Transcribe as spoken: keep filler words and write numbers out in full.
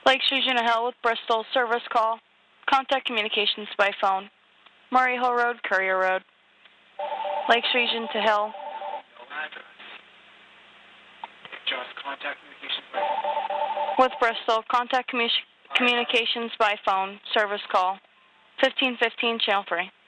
Lakes Region to Hill with Bristol, service call. Contact communications by phone. Murray Hill Road, Courier Road. Lakes Region to Hill. Just contact communications by phone. With Bristol, contact commu- communications by phone, service call. fifteen fifteen, channel three.